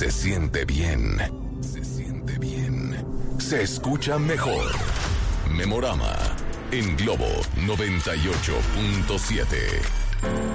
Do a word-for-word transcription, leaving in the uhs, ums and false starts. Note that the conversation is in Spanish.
Se siente bien. Se siente bien. Se escucha mejor. Memorama en Globo noventa y ocho punto siete.